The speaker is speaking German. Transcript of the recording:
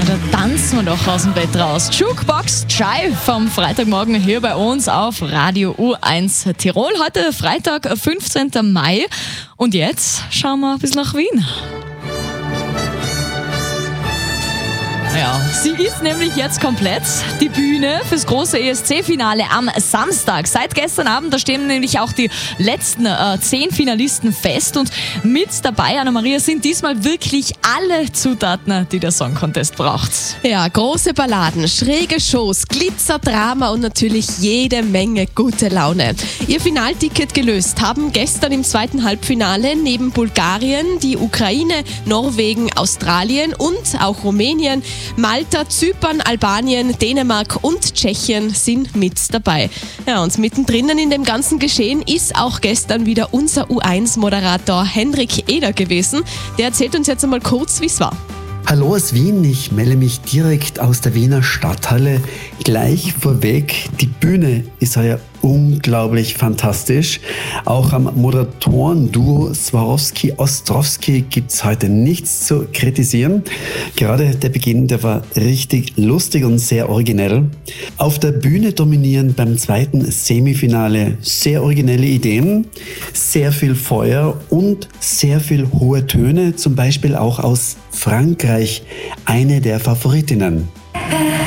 da tanzen wir doch aus dem Bett raus. Jukebox Jive vom Freitagmorgen hier bei uns auf Radio U1 Tirol. Heute Freitag, 15. Mai. Und jetzt schauen wir ein bisschen nach Wien. Ja, sie ist nämlich jetzt komplett. Die Bühne fürs große ESC-Finale am Samstag. Seit gestern Abend, da stehen nämlich auch die letzten 10 Finalisten fest. Und mit dabei, Anna-Maria, sind diesmal wirklich alle Zutaten, die der Song Contest braucht. Ja, große Balladen, schräge Shows, Glitzer, Drama und natürlich jede Menge gute Laune. Ihr Finalticket gelöst haben gestern im zweiten Halbfinale neben Bulgarien die Ukraine, Norwegen, Australien und auch Rumänien. Malta, Zypern, Albanien, Dänemark und Tschechien sind mit dabei. Ja, und mittendrin in dem ganzen Geschehen ist auch gestern wieder unser U1-Moderator Henrik Eder gewesen. Der erzählt uns jetzt einmal kurz, wie es war. Hallo aus Wien, ich melde mich direkt aus der Wiener Stadthalle. Gleich vorweg, die Bühne ist heuer unglaublich fantastisch. Auch am Moderatoren-Duo Swarovski-Ostrowski gibt es heute nichts zu kritisieren. Gerade der Beginn, der war richtig lustig und sehr originell. Auf der Bühne dominieren beim zweiten Semifinale sehr originelle Ideen, sehr viel Feuer und sehr viel hohe Töne, zum Beispiel auch aus Frankreich, eine der Favoritinnen.